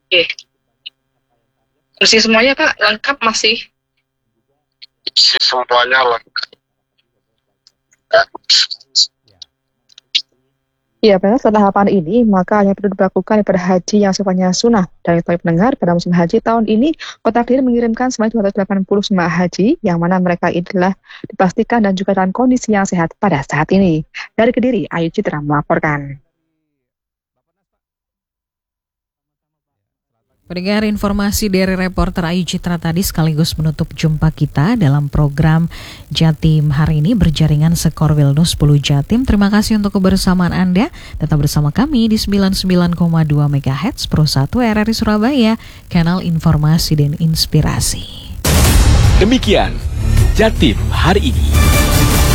Oke, bersih semuanya Kak, lengkap masih. Semuanya lengkap. Ya, memang setelah tahapan ini, maka yang perlu dilakukan pada haji yang sifatnya sunnah. Dan untuk pendengar, pada musim haji tahun ini, Kota Kediri mengirimkan sebanyak 280 jemaah haji, yang mana mereka adalah dipastikan dan juga dalam kondisi yang sehat pada saat ini. Dari Kediri, Ayu Citra melaporkan. Pendengar, informasi dari reporter Ayu Citra tadi sekaligus menutup jumpa kita dalam program Jatim hari ini berjaringan Skor Wilno 10 Jatim. Terima kasih untuk kebersamaan Anda. Tetap bersama kami di 99,2 MHz Pro 1 RRI Surabaya, kanal informasi dan inspirasi. Demikian Jatim hari ini.